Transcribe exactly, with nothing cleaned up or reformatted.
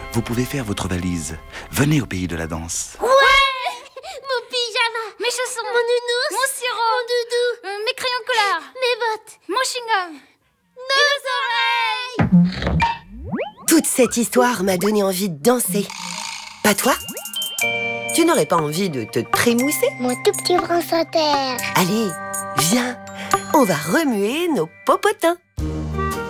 vous pouvez faire votre valise. Venez au pays de la danse. Ouais. Mon pyjama, mes chaussons, mon nounours, mon sirop, mon doudou, euh, mes crayons de couleur, mes bottes, mon chewing-gum, nos oreilles. Toute cette histoire m'a donné envie de danser. Pas toi? Tu n'aurais pas envie de te trémousser? Mon tout petit brin sans terre. Allez, viens, on va remuer nos popotins.